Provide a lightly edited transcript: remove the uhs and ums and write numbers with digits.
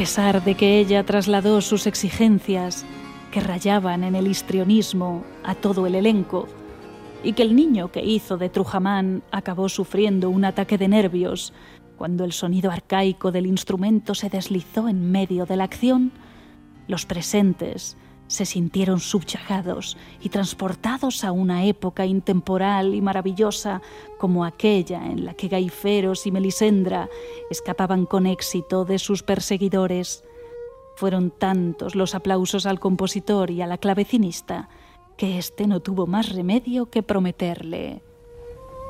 pesar de que ella trasladó sus exigencias, que rayaban en el histrionismo, a todo el elenco, y que el niño que hizo de Trujamán acabó sufriendo un ataque de nervios cuando el sonido arcaico del instrumento se deslizó en medio de la acción, los presentes se sintieron subyugados y transportados a una época intemporal y maravillosa como aquella en la que Gaiferos y Melisendra escapaban con éxito de sus perseguidores. Fueron tantos los aplausos al compositor y a la clavecinista que éste no tuvo más remedio que prometerle